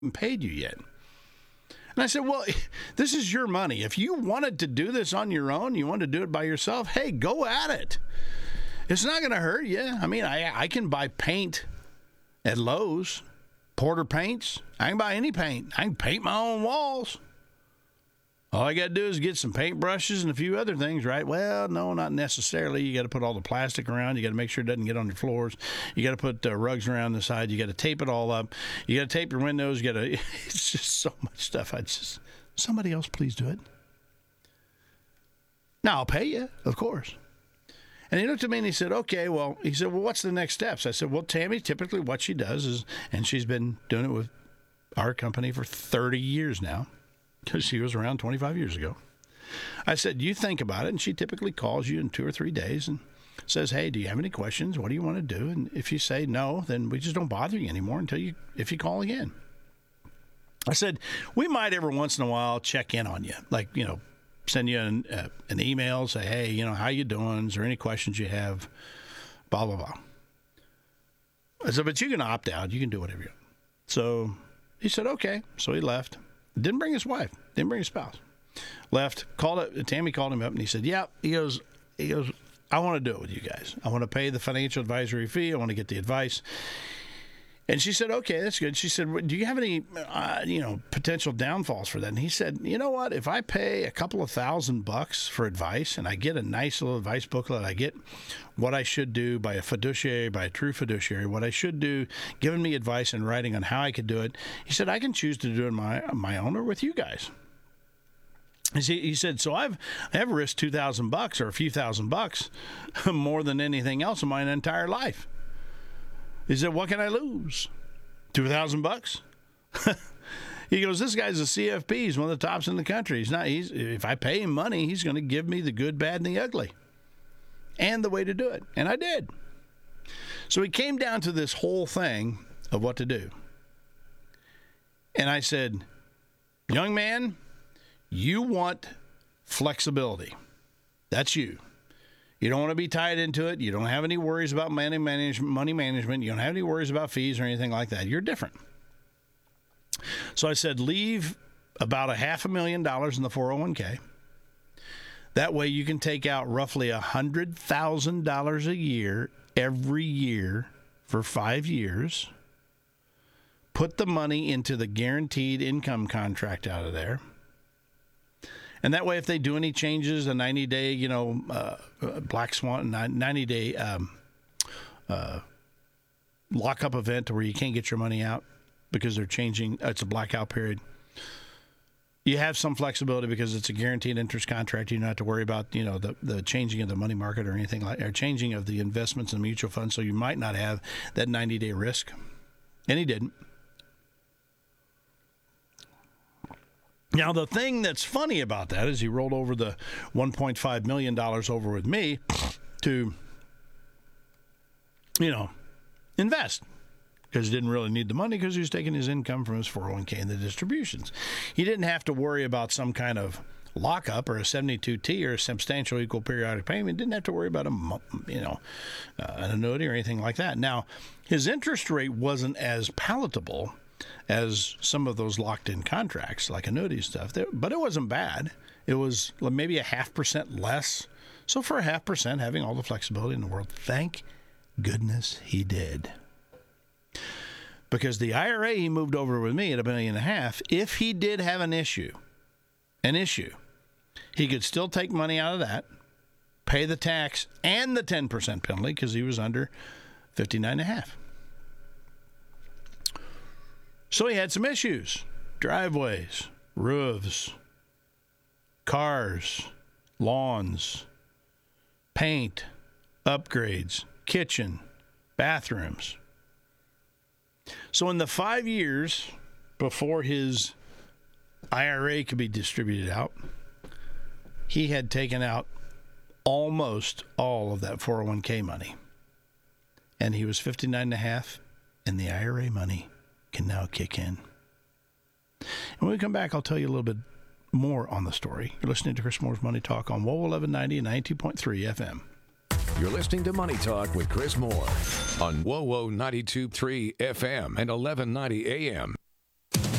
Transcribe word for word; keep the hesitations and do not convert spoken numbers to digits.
haven't paid you yet. And I said, well, this is your money. If you wanted to do this on your own, you wanted to do it by yourself, hey, go at it. It's not going to hurt you. I mean, I, I can buy paint at Lowe's, Porter Paints. I can buy any paint. I can paint my own walls. All I got to do is get some paint brushes and a few other things, right? Well, no, not necessarily. You got to put all the plastic around. You got to make sure it doesn't get on your floors. You got to put uh, rugs around the side. You got to tape it all up. You got to tape your windows. You got to. It's just so much stuff. I just somebody else, please do it. Now I'll pay you, of course. And he looked at me and he said, "Okay, well," he said, "Well, what's the next steps?" I said, "Well, Tammy, typically what she does is, and she's been doing it with our company for thirty years now." Because she was around twenty-five years ago. I said, you think about it, and she typically calls you in two or three days and says, hey, do you have any questions? What do you want to do? And if you say no, then we just don't bother you anymore until you, if you call again. I said, we might every once in a while check in on you, like, you know, send you an, uh, an email, say, hey, you know, how you doing? Is there any questions you have? Blah, blah, blah. I said, but you can opt out. You can do whatever you want. So he said, okay. So he left. Didn't bring his wife. Didn't bring his spouse. Left. Called it. Tammy called him up and he said, yeah. He goes, he goes, I want to do it with you guys. I want to pay the financial advisory fee. I want to get the advice. And she said, okay, that's good. She said, do you have any, uh, you know, potential downfalls for that? And he said, you know what? If I pay a couple of thousand bucks for advice and I get a nice little advice booklet, I get what I should do by a fiduciary, by a true fiduciary, what I should do, giving me advice in writing on how I could do it. He said, I can choose to do it my my own or with you guys. He, he said, so I've I've risked two thousand bucks or a few thousand bucks more than anything else in my entire life. He said, what can I lose? two thousand bucks? He goes, this guy's a C F P. He's one of the tops in the country. He's not. He's if I pay him money, he's going to give me the good, bad, and the ugly, and the way to do it. And I did. So he came down to this whole thing of what to do. And I said, young man, you want flexibility. That's you. You don't want to be tied into it. You don't have any worries about money management, money management. You don't have any worries about fees or anything like that. You're different. So I said, leave about a half a million dollars in the four oh one k. That way you can take out roughly one hundred thousand dollars a year every year for five years. Put the money into the guaranteed income contract out of there. And that way, if they do any changes, a ninety-day, you know, uh, black swan, ninety-day um, uh, lockup event where you can't get your money out because they're changing, uh, it's a blackout period. You have some flexibility because it's a guaranteed interest contract. You don't have to worry about, you know, the, the changing of the money market or anything like, or changing of the investments in mutual funds. So you might not have that ninety-day risk. And he didn't. Now, the thing that's funny about that is he rolled over the one point five million dollars over with me to, you know, invest because he didn't really need the money because he was taking his income from his four oh one k and the distributions. He didn't have to worry about some kind of lockup or a seventy-two T or a substantial equal periodic payment. Didn't have to worry about a, you know, uh, an annuity or anything like that. Now, his interest rate wasn't as palatable as some of those locked-in contracts, like annuity stuff. But it wasn't bad. It was maybe a half percent less. So for a half percent, having all the flexibility in the world, thank goodness he did. Because the I R A he moved over with me at a million and a half, if he did have an issue, an issue, he could still take money out of that, pay the tax and the ten percent penalty because he was under fifty-nine and a half. So he had some issues. Driveways, roofs, cars, lawns, paint, upgrades, kitchen, bathrooms. So in the five years before his I R A could be distributed out, he had taken out almost all of that four oh one k money. And he was fifty-nine and a half, and the I R A money can now kick in. And when we come back, I'll tell you a little bit more on the story. You're listening to Chris Moore's Money Talk on W O eleven ninety and ninety-two point three F M. You're listening to Money Talk with Chris Moore on W O ninety-two point three F M and eleven ninety A M.